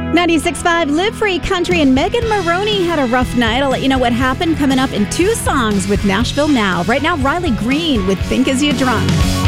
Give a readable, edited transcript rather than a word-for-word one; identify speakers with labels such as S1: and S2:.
S1: 96.5 Live Free Country and Megan Maroney had a rough night. I'll let you know what happened coming up in 2 songs with Nashville Now. Right now, Riley Green with Think Is You Drunk.